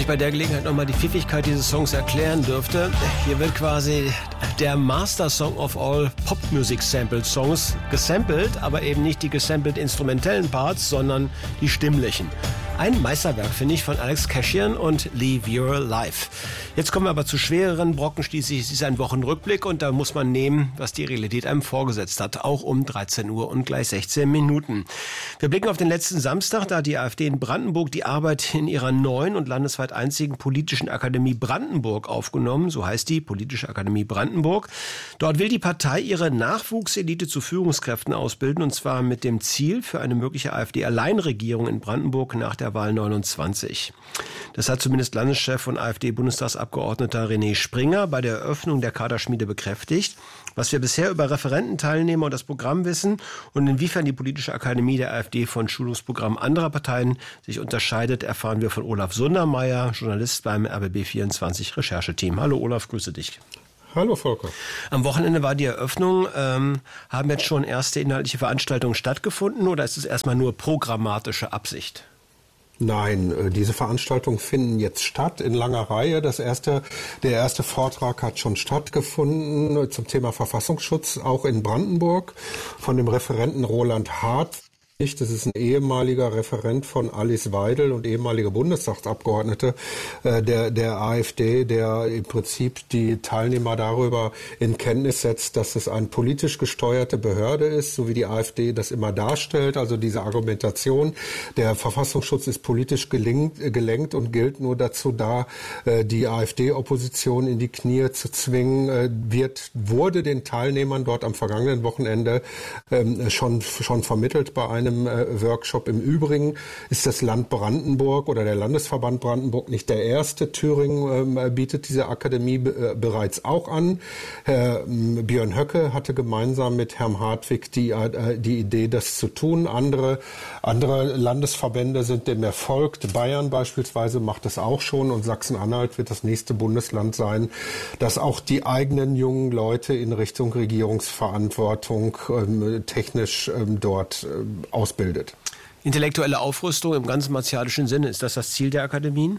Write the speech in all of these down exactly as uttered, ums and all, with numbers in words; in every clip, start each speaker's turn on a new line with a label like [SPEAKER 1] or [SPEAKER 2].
[SPEAKER 1] ich bei der Gelegenheit nochmal die Pfiffigkeit dieses Songs erklären dürfte. Hier wird quasi der Master Song of all Pop-Music-Sampled-Songs gesampelt, aber eben nicht die gesampled instrumentellen Parts, sondern die stimmlichen. Ein Meisterwerk, finde ich, von Alex Keshian und Live Your Life. Jetzt kommen wir aber zu schwereren Brocken. Schließlich ist es ein Wochenrückblick und da muss man nehmen, was die Realität einem vorgesetzt hat. Auch um dreizehn Uhr und gleich sechzehn Minuten. Wir blicken auf den letzten Samstag, da hat die AfD in Brandenburg die Arbeit in ihrer neuen und landesweit einzigen Politischen Akademie Brandenburg aufgenommen. So heißt die Politische Akademie Brandenburg. Dort will die Partei ihre Nachwuchselite zu Führungskräften ausbilden, und zwar mit dem Ziel für eine mögliche AfD-Alleinregierung in Brandenburg nach der Wahl neunundzwanzig. Das hat zumindest Landeschef und AfD-Bundestagsabgeordneter René Springer bei der Eröffnung der Kaderschmiede bekräftigt. Was wir bisher über Referententeilnehmer und das Programm wissen und inwiefern die Politische Akademie der AfD von Schulungsprogrammen anderer Parteien sich unterscheidet, erfahren wir von Olaf Sundermeier, Journalist beim R B B vierundzwanzig Rechercheteam. Hallo Olaf, grüße dich.
[SPEAKER 2] Hallo Volker.
[SPEAKER 1] Am Wochenende war die Eröffnung. Ähm, haben jetzt schon erste inhaltliche Veranstaltungen stattgefunden oder ist es erstmal nur programmatische Absicht?
[SPEAKER 2] Nein, diese Veranstaltungen finden jetzt statt in langer Reihe. Das erste, der erste Vortrag hat schon stattgefunden zum Thema Verfassungsschutz, auch in Brandenburg, von dem Referenten Roland Hart. Das ist ein ehemaliger Referent von Alice Weidel und ehemaliger Bundestagsabgeordnete äh, der, der AfD, der im Prinzip die Teilnehmer darüber in Kenntnis setzt, dass es eine politisch gesteuerte Behörde ist, so wie die AfD das immer darstellt. Also diese Argumentation, der Verfassungsschutz ist politisch gelenkt, gelenkt und gilt nur dazu da, äh, die AfD-Opposition in die Knie zu zwingen, äh, wird, wurde den Teilnehmern dort am vergangenen Wochenende äh, schon, schon vermittelt bei einem Workshop. Im Übrigen ist das Land Brandenburg oder der Landesverband Brandenburg nicht der erste. Thüringen äh, bietet diese Akademie äh, bereits auch an. Herr äh, Björn Höcke hatte gemeinsam mit Herrn Hartwig die, äh, die Idee, das zu tun. Andere, andere Landesverbände sind dem erfolgt. Bayern beispielsweise macht das auch schon und Sachsen-Anhalt wird das nächste Bundesland sein, das auch die eigenen jungen Leute in Richtung Regierungsverantwortung äh, technisch äh, dort äh, ausbildet.
[SPEAKER 1] Intellektuelle Aufrüstung im ganz martialischen Sinne, ist das das Ziel der Akademien?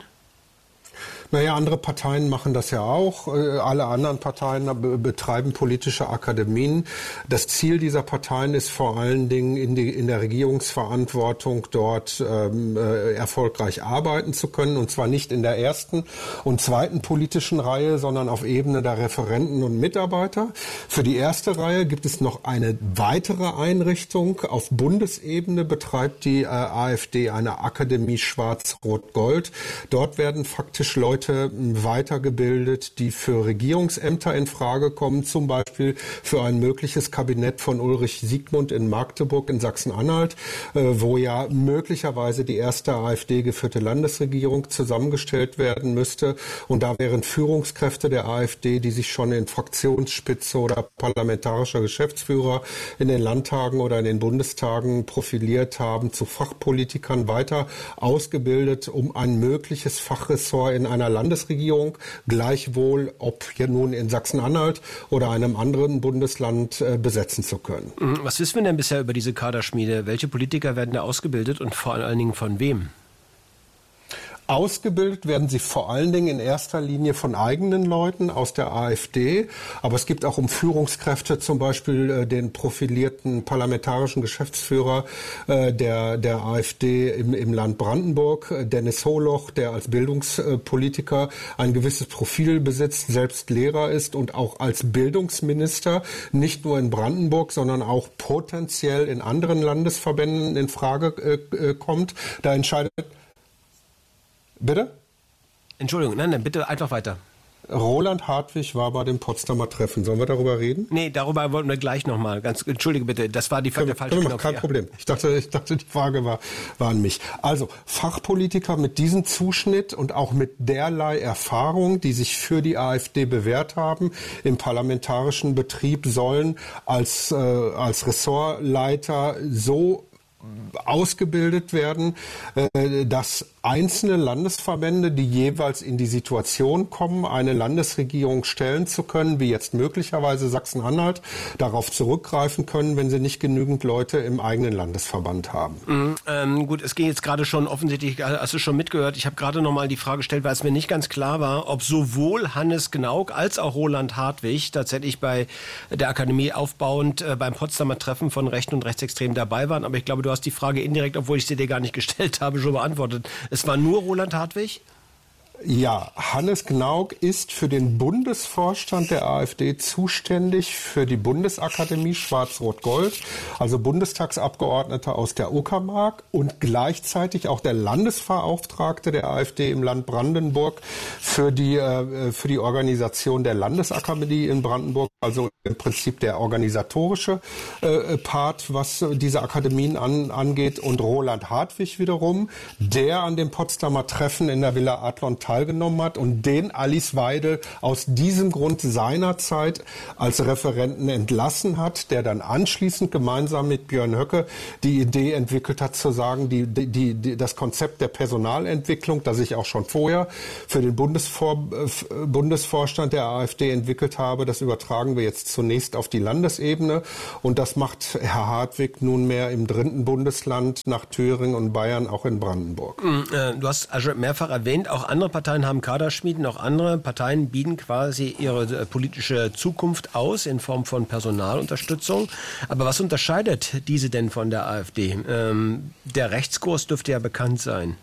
[SPEAKER 2] Naja, andere Parteien machen das ja auch. Alle anderen Parteien betreiben politische Akademien. Das Ziel dieser Parteien ist vor allen Dingen in, die, in der Regierungsverantwortung dort ähm, äh, erfolgreich arbeiten zu können. Und zwar nicht in der ersten und zweiten politischen Reihe, sondern auf Ebene der Referenten und Mitarbeiter. Für die erste Reihe gibt es noch eine weitere Einrichtung. Auf Bundesebene betreibt die äh, AfD eine Akademie Schwarz-Rot-Gold. Dort werden faktisch Leute weitergebildet, die für Regierungsämter in Frage kommen, zum Beispiel für ein mögliches Kabinett von Ulrich Siegmund in Magdeburg in Sachsen-Anhalt, wo ja möglicherweise die erste AfD-geführte Landesregierung zusammengestellt werden müsste. Und da wären Führungskräfte der AfD, die sich schon in Fraktionsspitze oder parlamentarischer Geschäftsführer in den Landtagen oder in den Bundestagen profiliert haben, zu Fachpolitikern weiter ausgebildet, um ein mögliches Fachressort in einer Landesregierung, gleichwohl ob hier nun in Sachsen-Anhalt oder einem anderen Bundesland äh, besetzen zu können.
[SPEAKER 1] Was wissen wir denn bisher über diese Kaderschmiede? Welche Politiker werden da ausgebildet und vor allen Dingen von wem?
[SPEAKER 2] Ausgebildet werden sie vor allen Dingen in erster Linie von eigenen Leuten aus der AfD. Aber es gibt auch um Führungskräfte zum Beispiel äh, den profilierten parlamentarischen Geschäftsführer äh, der, der AfD im, im Land Brandenburg, äh, Dennis Holoch, der als Bildungspolitiker ein gewisses Profil besitzt, selbst Lehrer ist und auch als Bildungsminister nicht nur in Brandenburg, sondern auch potenziell in anderen Landesverbänden in Frage äh, kommt. Da entscheidet Bitte?
[SPEAKER 1] Entschuldigung, nein, nein, bitte einfach weiter.
[SPEAKER 2] Roland Hartwig war bei dem Potsdamer Treffen. Sollen wir darüber reden?
[SPEAKER 1] Nee, darüber wollten wir gleich nochmal. Ganz, Entschuldige bitte, das war die
[SPEAKER 2] Können,
[SPEAKER 1] falsche
[SPEAKER 2] Knopf. Kein Problem. Ich dachte, ich dachte, die Frage war, war an mich. Also, Fachpolitiker mit diesem Zuschnitt und auch mit derlei Erfahrung, die sich für die AfD bewährt haben, im parlamentarischen Betrieb sollen als, äh, als Ressortleiter so ausgebildet werden, äh, dass einzelne Landesverbände, die jeweils in die Situation kommen, eine Landesregierung stellen zu können, wie jetzt möglicherweise Sachsen-Anhalt, darauf zurückgreifen können, wenn sie nicht genügend Leute im eigenen Landesverband haben.
[SPEAKER 1] Mhm, ähm, gut, es ging jetzt gerade schon offensichtlich, hast du schon mitgehört, ich habe gerade noch mal die Frage gestellt, weil es mir nicht ganz klar war, ob sowohl Hannes Gnauk als auch Roland Hartwig tatsächlich bei der Akademie aufbauend äh, beim Potsdamer Treffen von Rechten und Rechtsextremen dabei waren. Aber ich glaube, du hast die Frage indirekt, obwohl ich sie dir gar nicht gestellt habe, schon beantwortet. Es war nur Roland Hartwig?
[SPEAKER 2] Ja, Hannes Gnauk ist für den Bundesvorstand der AfD zuständig für die Bundesakademie Schwarz-Rot-Gold, also Bundestagsabgeordneter aus der Uckermark und gleichzeitig auch der Landesbeauftragte der AfD im Land Brandenburg für die, äh, für die Organisation der Landesakademie in Brandenburg, also im Prinzip der organisatorische äh, Part, was diese Akademien an, angeht. Und Roland Hartwig wiederum, der an dem Potsdamer Treffen in der Villa Adlon teilgenommen hat und den Alice Weidel aus diesem Grund seinerzeit als Referenten entlassen hat, der dann anschließend gemeinsam mit Björn Höcke die Idee entwickelt hat, zu sagen, die, die, die, das Konzept der Personalentwicklung, das ich auch schon vorher für den Bundesvor, Bundesvorstand der AfD entwickelt habe, das übertragen wir jetzt zunächst auf die Landesebene und das macht Herr Hartwig nunmehr im dritten Bundesland nach Thüringen und Bayern, auch in Brandenburg.
[SPEAKER 1] Du hast also mehrfach erwähnt, auch andere Parteien haben Kaderschmieden, auch andere Parteien bieten quasi ihre politische Zukunft aus in Form von Personalunterstützung. Aber was unterscheidet diese denn von der AfD? Ähm, der Rechtskurs dürfte ja bekannt sein.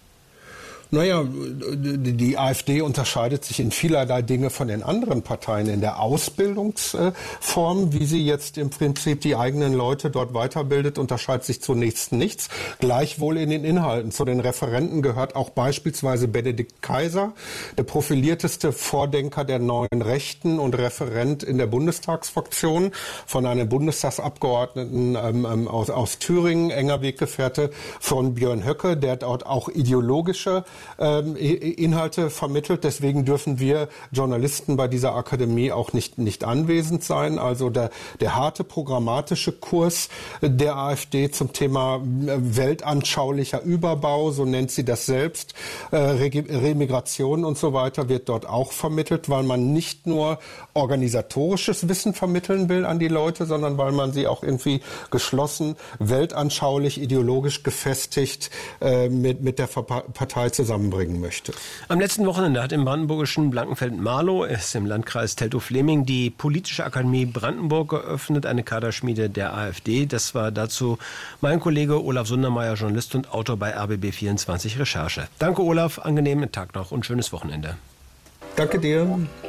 [SPEAKER 2] Naja, die AfD unterscheidet sich in vielerlei Dinge von den anderen Parteien. In der Ausbildungsform, wie sie jetzt im Prinzip die eigenen Leute dort weiterbildet, unterscheidet sich zunächst nichts. Gleichwohl in den Inhalten. Zu den Referenten gehört auch beispielsweise Benedikt Kaiser, der profilierteste Vordenker der neuen Rechten und Referent in der Bundestagsfraktion, von einem Bundestagsabgeordneten ähm, aus, aus Thüringen, enger Weggefährte von Björn Höcke, der dort auch ideologische Ähm, Inhalte vermittelt. Deswegen dürfen wir Journalisten bei dieser Akademie auch nicht, nicht anwesend sein. Also der, der harte programmatische Kurs der AfD zum Thema weltanschaulicher Überbau, so nennt sie das selbst, äh, Remigration und so weiter, wird dort auch vermittelt, weil man nicht nur organisatorisches Wissen vermitteln will an die Leute, sondern weil man sie auch irgendwie geschlossen, weltanschaulich, ideologisch gefestigt äh, mit, mit der Partei zusammenbringen möchte.
[SPEAKER 1] Am letzten Wochenende hat im brandenburgischen Blankenfeld-Marlow, ist im Landkreis Teltow-Fleming, die Politische Akademie Brandenburg geöffnet, eine Kaderschmiede der AfD. Das war dazu mein Kollege Olaf Sundermeier, Journalist und Autor bei R B B vierundzwanzig Recherche. Danke Olaf, angenehmen Tag noch und schönes Wochenende.
[SPEAKER 2] Danke dir.